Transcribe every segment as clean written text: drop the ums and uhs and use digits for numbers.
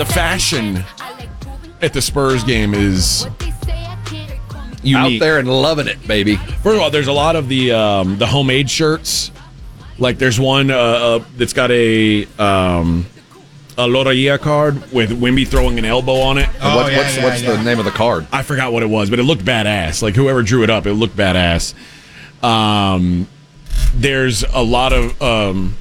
The fashion at the Spurs game is unique. Out there and loving it, baby. First of all, there's a lot of the homemade shirts. Like there's one that's got a Loteria card with Wemby throwing an elbow on it. What's the name of the card? I forgot what it was, but it looked badass. Like whoever drew it up, it looked badass. There's a lot of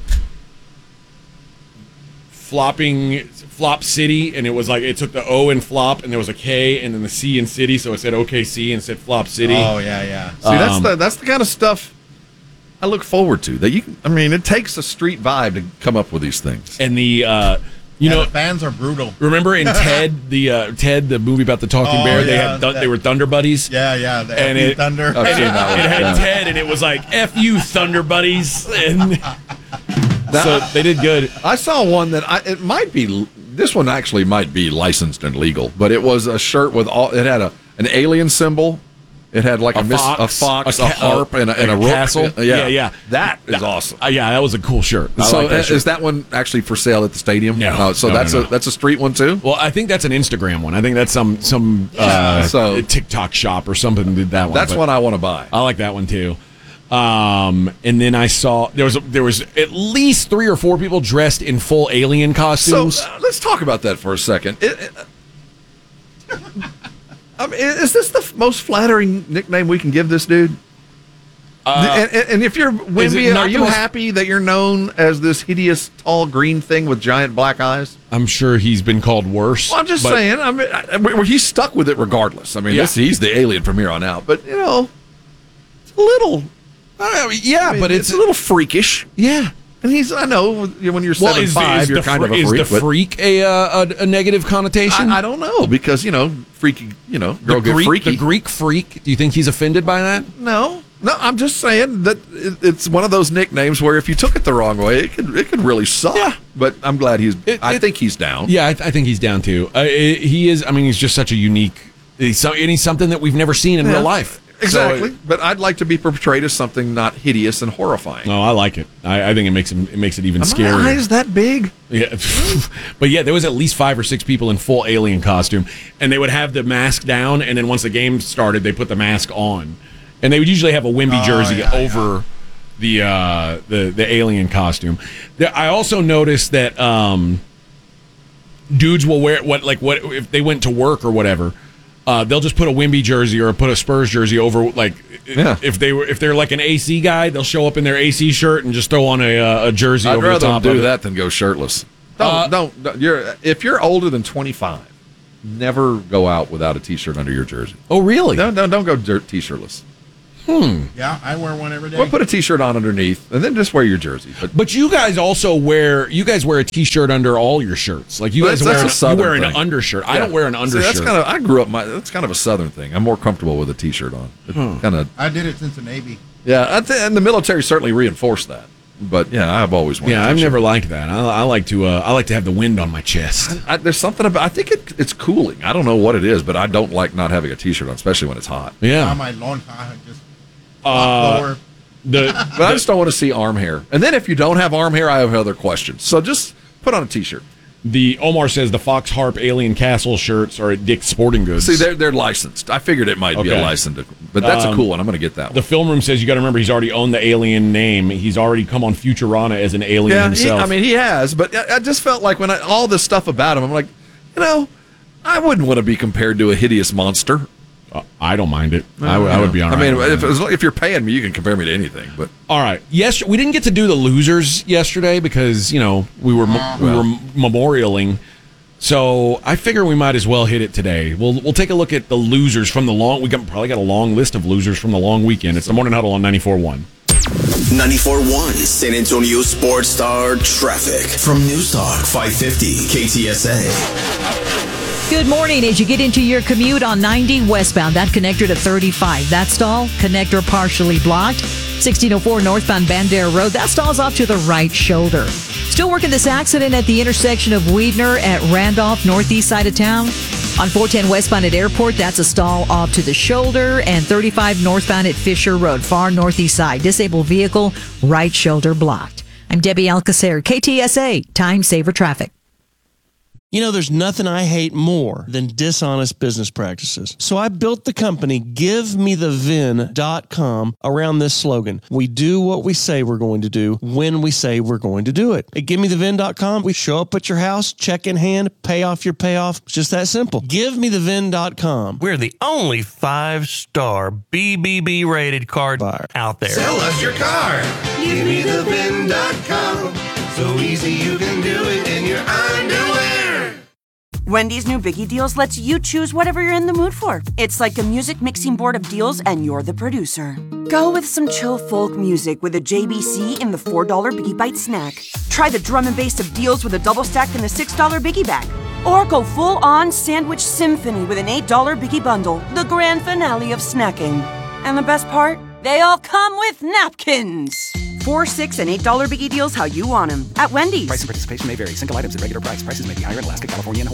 Flop City, and it was like it took the O in Flop, and there was a K, and then the C in City, so it said OKC and it said Flop City. Oh yeah. See, that's the kind of stuff I look forward to. That it takes a street vibe to come up with these things. And the the fans are brutal. Remember in Ted, the movie about the talking bear? They were Thunder Buddies. Yeah. And Thunder. It had Ted, and it was like F you Thunder Buddies, and so they did good. I saw one that it might be. This one actually might be licensed and legal, but it was a shirt with it had an alien symbol. It had like a fox, a harp, and a rook. Castle. Yeah. That is awesome. Yeah, that was a cool shirt. So like that shirt. Is that one actually for sale at the stadium? No. That's a street one too. Well, I think that's an Instagram one. I think that's some TikTok shop or something did that one. That's one I want to buy. I like that one too. And then I saw there was at least 3 or 4 people dressed in full alien costumes. So let's talk about that for a second. Is this the most flattering nickname we can give this dude? And if you're Wemby, are you happy that you're known as this hideous tall green thing with giant black eyes? I'm sure he's been called worse. Well, I'm just saying. He's stuck with it regardless. He's the alien from here on out. But it's a little. But it's a little freakish. Yeah. And I know when you're 7'5", you're kind of a freak. Is the freak a negative connotation? I don't know, because, freaky, girl get freaky. The Greek freak, do you think he's offended by that? No, I'm just saying that it's one of those nicknames where if you took it the wrong way, it could really suck. Yeah. But I'm glad I think he's down. Yeah, I think he's down too. He is, he's just such a unique, he's something that we've never seen in real life. Exactly, but I'd like to be portrayed as something not hideous and horrifying. No, I like it. I think it makes it even scarier. My eyes that big? Yeah, but yeah, there was at least 5 or 6 people in full alien costume, and they would have the mask down, and then once the game started, they put the mask on, and they would usually have a Wemby jersey over the alien costume. I also noticed that dudes will wear what if they went to work or whatever. They'll just put a Wemby jersey or put a Spurs jersey over. If they're like an AC guy, they'll show up in their AC shirt and just throw on a jersey over the top. I'd rather do that than go shirtless. Don't. If you're older than 25, never go out without a T-shirt under your jersey. Oh, really? No, don't go T-shirtless. Yeah, I wear one every day. Well, put a T-shirt on underneath, and then just wear your jersey. But you guys also wear a T-shirt under all your shirts. Like you guys wear an undershirt. Yeah. I don't wear an undershirt. See, I grew up. That's kind of a Southern thing. I'm more comfortable with a T-shirt on. I did it since the Navy. Yeah, and the military certainly reinforced that. But yeah, I've always wanted. Yeah, I've never liked that. I like to have the wind on my chest. There's something about. I think it's cooling. I don't know what it is, but I don't like not having a T-shirt on, especially when it's hot. Yeah. On my lawn, just. But I just don't want to see arm hair. And then if you don't have arm hair, I have other questions. So just put on a T-shirt. The Omar says the Fox Harp Alien Castle shirts are at Dick's Sporting Goods. See, they're licensed. I figured it might be a licensed, but that's a cool one. I'm going to get that one. The film room says you got to remember he's already owned the alien name. He's already come on Futurama as an alien himself. He has, but I just felt like when all this stuff about him, I'm like, I wouldn't want to be compared to a hideous monster. I don't mind it. I would be all right. If you're paying me, you can compare me to anything. But all right. Yes, we didn't get to do the losers yesterday because we were memorialing. So I figure we might as well hit it today. We'll take a look at the losers from the long. We probably got a long list of losers from the long weekend. It's the Morning Huddle on 94.1. 94.1 San Antonio Sports Star Traffic from News Talk 550 KTSA. Good morning. As you get into your commute on 90 westbound, that connector to 35. That stall, connector partially blocked. 1604 northbound Bandera Road, that stall's off to the right shoulder. Still working this accident at the intersection of Weidner at Randolph, northeast side of town. On 410 westbound at Airport, that's a stall off to the shoulder. And 35 northbound at Fisher Road, far northeast side. Disabled vehicle, right shoulder blocked. I'm Debbie Alcacer, KTSA, Time Saver Traffic. You know, there's nothing I hate more than dishonest business practices. So I built the company GiveMeTheVin.com around this slogan. We do what we say we're going to do when we say we're going to do it. At GiveMeTheVin.com, we show up at your house, check in hand, pay off your payoff. It's just that simple. GiveMeTheVin.com. We're the only 5-star BBB rated card buyer out there. Sell us your car. GiveMeTheVin.com. So easy you can do it in your underwear. Wendy's new Biggie Deals lets you choose whatever you're in the mood for. It's like a music mixing board of deals, and you're the producer. Go with some chill folk music with a JBC in the $4 Biggie Bite snack. Try the drum and bass of deals with a double stack in the $6 Biggie Bag. Or go full-on sandwich symphony with an $8 Biggie Bundle, the grand finale of snacking. And the best part? They all come with napkins. $4, $6, and $8 Biggie Deals how you want them at Wendy's. Price and participation may vary. Single items at regular price. Prices may be higher in Alaska, California, and